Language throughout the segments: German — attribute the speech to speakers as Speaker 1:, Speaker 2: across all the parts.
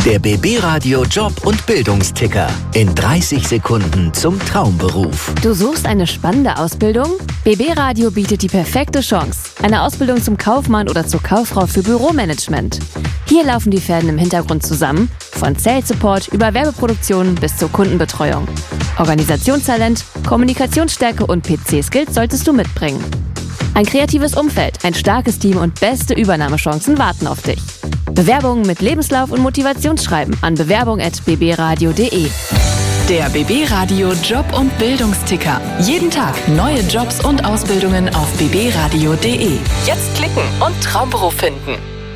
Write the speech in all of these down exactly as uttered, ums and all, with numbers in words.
Speaker 1: Der B B Radio Job- und Bildungsticker. In dreißig Sekunden zum Traumberuf.
Speaker 2: Du suchst eine spannende Ausbildung? B B Radio bietet die perfekte Chance. Eine Ausbildung zum Kaufmann oder zur Kauffrau für Büromanagement. Hier laufen die Fäden im Hintergrund zusammen. Von Sales Support über Werbeproduktion bis zur Kundenbetreuung. Organisationstalent, Kommunikationsstärke und P C-Skills solltest du mitbringen. Ein kreatives Umfeld, ein starkes Team und beste Übernahmechancen warten auf dich. Bewerbungen mit Lebenslauf und Motivationsschreiben an bewerbung at b b radio punkt d e.
Speaker 3: Der B B Radio Job- und Bildungsticker. Jeden Tag neue Jobs und Ausbildungen auf b b radio punkt d e. Jetzt klicken und Traumberuf finden.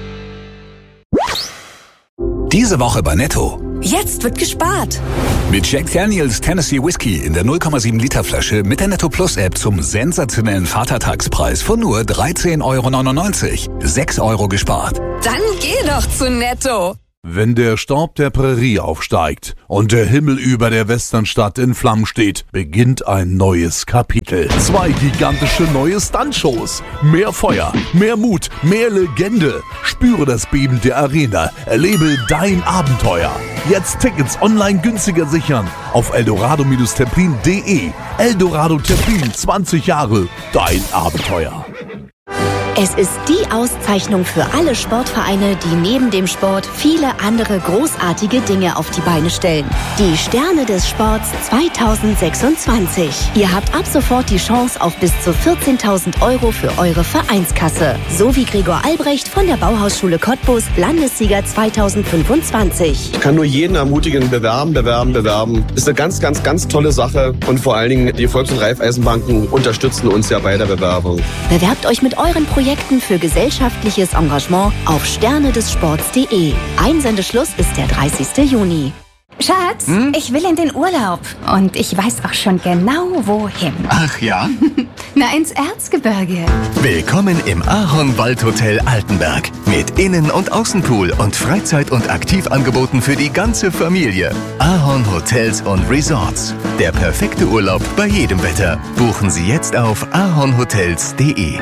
Speaker 4: Diese Woche bei Netto.
Speaker 5: Jetzt wird gespart.
Speaker 4: Mit Jack Daniels Tennessee Whiskey in der null Komma sieben Liter Flasche mit der Netto Plus App zum sensationellen Vatertagspreis von nur dreizehn Euro neunundneunzig. sechs Euro gespart.
Speaker 5: Dann geh doch zu Netto.
Speaker 6: Wenn der Staub der Prärie aufsteigt und der Himmel über der Westernstadt in Flammen steht, beginnt ein neues Kapitel. Zwei gigantische neue Stuntshows. Mehr Feuer, mehr Mut, mehr Legende. Spüre das Beben der Arena. Erlebe dein Abenteuer. Jetzt Tickets online günstiger sichern auf eldorado Templin punkt d e. Eldorado Templin, zwanzig Jahre, dein Abenteuer.
Speaker 7: Es ist die Auszeichnung für alle Sportvereine, die neben dem Sport viele andere großartige Dinge auf die Beine stellen. Die Sterne des Sports zwanzig sechsundzwanzig. Ihr habt ab sofort die Chance auf bis zu vierzehntausend Euro für eure Vereinskasse. So wie Gregor Albrecht von der Bauhausschule Cottbus, Landessieger zweitausendfünfundzwanzig.
Speaker 8: Ich kann nur jeden ermutigen, bewerben, bewerben, bewerben. Ist eine ganz, ganz, ganz tolle Sache. Und vor allen Dingen, die Volks- und Raiffeisenbanken unterstützen uns ja bei der Bewerbung.
Speaker 7: Bewerbt euch mit euren Projekten für gesellschaftliches Engagement auf sterne des sports punkt d e. Einsendeschluss ist der dreißigsten Juni.
Speaker 9: Schatz, hm? Ich will in den Urlaub. Und ich weiß auch schon genau, wohin.
Speaker 10: Ach ja?
Speaker 9: Na, ins Erzgebirge.
Speaker 10: Willkommen im Ahornwaldhotel Altenberg. Mit Innen- und Außenpool und Freizeit- und Aktivangeboten für die ganze Familie. Ahorn Hotels und Resorts. Der perfekte Urlaub bei jedem Wetter. Buchen Sie jetzt auf ahornhotels punkt d e.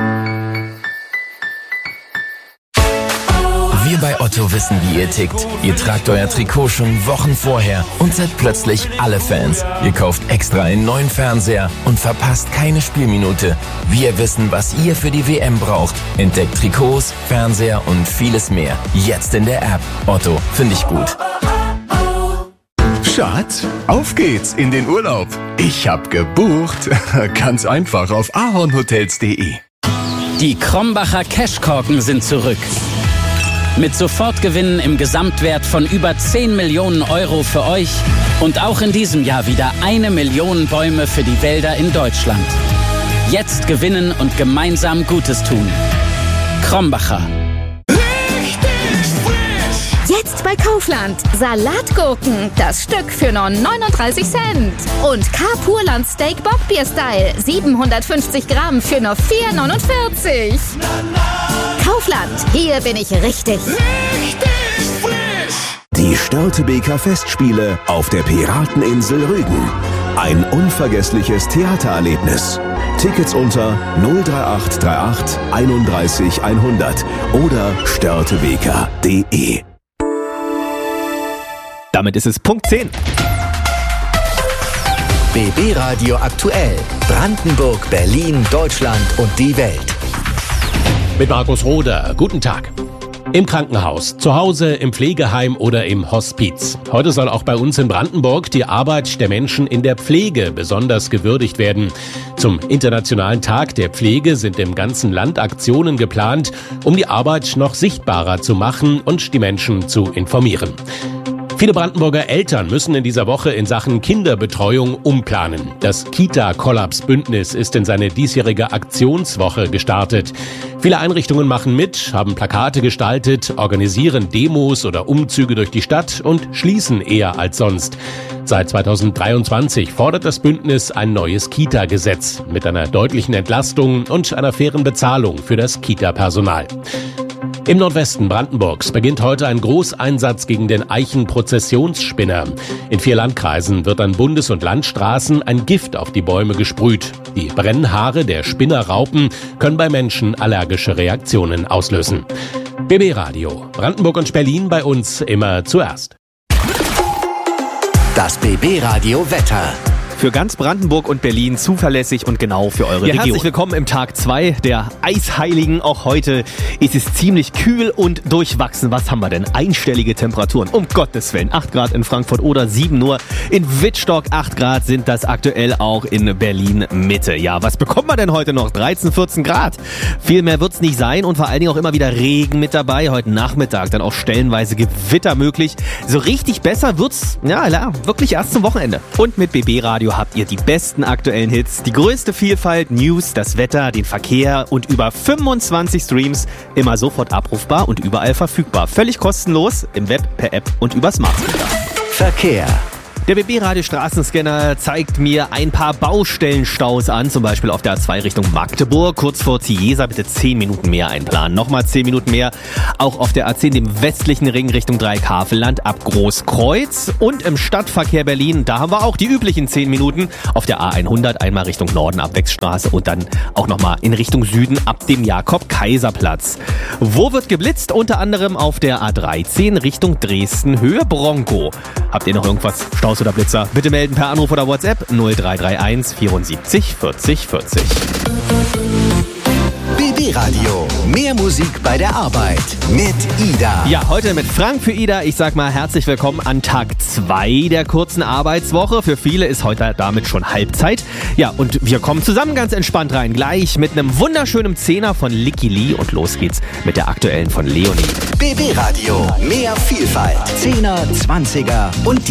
Speaker 1: Wir bei Otto wissen, wie ihr tickt. Ihr tragt euer Trikot schon Wochen vorher und seid plötzlich alle Fans. Ihr kauft extra einen neuen Fernseher und verpasst keine Spielminute. Wir wissen, was ihr für die W M braucht. Entdeckt Trikots, Fernseher und vieles mehr. Jetzt in der App. Otto, finde ich gut.
Speaker 10: Schatz, auf geht's in den Urlaub. Ich hab gebucht. Ganz einfach auf ahornhotels punkt d e.
Speaker 11: Die Krombacher Cashkorken sind zurück. Mit Sofortgewinnen im Gesamtwert von über zehn Millionen Euro für euch und auch in diesem Jahr wieder eine Million Bäume für die Wälder in Deutschland. Jetzt gewinnen und gemeinsam Gutes tun. Krombacher.
Speaker 9: Jetzt bei Kaufland. Salatgurken. Das Stück für nur neununddreißig Cent. Und K-Purland Steak Bockbier Style. siebenhundertfünfzig Gramm für nur vier neunundvierzig. Kaufland. Hier bin ich richtig.
Speaker 12: Richtig frisch.
Speaker 13: Die Störtebeker Festspiele auf der Pirateninsel Rügen. Ein unvergessliches Theatererlebnis. Tickets unter null drei acht drei acht einunddreißig hundert oder störtebeker punkt d e.
Speaker 14: Damit ist es Punkt zehn.
Speaker 1: B B Radio aktuell. Brandenburg, Berlin, Deutschland und die Welt.
Speaker 15: Mit Markus Roder. Guten Tag. Im Krankenhaus, zu Hause, im Pflegeheim oder im Hospiz. Heute soll auch bei uns in Brandenburg die Arbeit der Menschen in der Pflege besonders gewürdigt werden. Zum Internationalen Tag der Pflege sind im ganzen Land Aktionen geplant, um die Arbeit noch sichtbarer zu machen und die Menschen zu informieren. Viele Brandenburger Eltern müssen in dieser Woche in Sachen Kinderbetreuung umplanen. Das Kita-Kollaps-Bündnis ist in seine diesjährige Aktionswoche gestartet. Viele Einrichtungen machen mit, haben Plakate gestaltet, organisieren Demos oder Umzüge durch die Stadt und schließen eher als sonst. Seit zweitausenddreiundzwanzig fordert das Bündnis ein neues Kita-Gesetz mit einer deutlichen Entlastung und einer fairen Bezahlung für das Kita-Personal. Im Nordwesten Brandenburgs beginnt heute ein Großeinsatz gegen den Eichenprozessionsspinner. In vier Landkreisen wird an Bundes- und Landstraßen ein Gift auf die Bäume gesprüht. Die Brennhaare der Spinnerraupen können bei Menschen allergische Reaktionen auslösen. B B Radio, Brandenburg und Berlin bei uns immer zuerst.
Speaker 10: Das B B-Radio Wetter.
Speaker 14: Für ganz Brandenburg und Berlin zuverlässig und genau für eure ja, Region. Herzlich willkommen im Tag zwei der Eisheiligen. Auch heute ist es ziemlich kühl und durchwachsen. Was haben wir denn? Einstellige Temperaturen. Um Gottes Willen. acht Grad in Frankfurt oder sieben nur in Wittstock. acht Grad sind das aktuell auch in Berlin Mitte. Ja, was bekommt man denn heute noch? dreizehn, vierzehn Grad. Viel mehr wird's nicht sein und vor allen Dingen auch immer wieder Regen mit dabei. Heute Nachmittag dann auch stellenweise Gewitter möglich. So richtig besser wird's, ja, ja wirklich erst zum Wochenende. Und mit B B-Radio habt ihr die besten aktuellen Hits, die größte Vielfalt, News, das Wetter, den Verkehr und über fünfundzwanzig Streams, immer sofort abrufbar und überall verfügbar. Völlig kostenlos im Web, per App und über Smart Speaker.
Speaker 10: Verkehr.
Speaker 14: Der B B-Radio-Straßenscanner zeigt mir ein paar Baustellenstaus an, zum Beispiel auf der A zwei Richtung Magdeburg. Kurz vor Ziesa bitte zehn Minuten mehr einplanen. Nochmal zehn Minuten mehr. Auch auf der A zehn, dem westlichen Ring Richtung Dreieckhavelland ab Großkreuz. Und im Stadtverkehr Berlin, da haben wir auch die üblichen zehn Minuten. Auf der A hundert einmal Richtung Norden ab Wechstraße und dann auch nochmal in Richtung Süden ab dem Jakob-Kaiser-Platz. Wo wird geblitzt? Unter anderem auf der A dreizehn Richtung Dresden, Höhe Bronco. Habt ihr noch irgendwas? Staus oder Blitzer? Bitte melden per Anruf oder WhatsApp null drei drei eins vierundsiebzig vierzig vierzig.
Speaker 10: B B-Radio. Mehr Musik bei der Arbeit mit Ida.
Speaker 14: Ja, heute mit Frank für Ida. Ich sag mal herzlich willkommen an Tag zwei der kurzen Arbeitswoche. Für viele ist heute damit schon Halbzeit. Ja, und wir kommen zusammen ganz entspannt rein. Gleich mit einem wunderschönen Zehner von Licky Lee. Und los geht's mit der aktuellen von Leonie.
Speaker 10: B B-Radio. Mehr Vielfalt. Zehner, Zwanziger und die